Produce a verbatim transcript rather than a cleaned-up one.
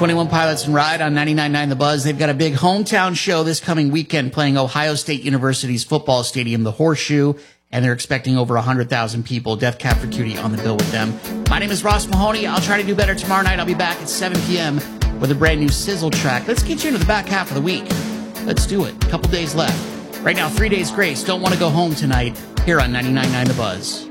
twenty-one Pilots and Ride on ninety-nine point nine The Buzz. They've got a big hometown show this coming weekend playing Ohio State University's football stadium, the Horseshoe, and they're expecting over one hundred thousand people. Death Cab for Cutie on the bill with them. My name is Ross Mahoney. I'll try to do better tomorrow night. I'll be back at seven p.m. with a brand new Sizzle track. Let's get you into the back half of the week. Let's do it. A couple days left. Right now, Three Days Grace. Don't want to go home tonight here on ninety-nine point nine The Buzz.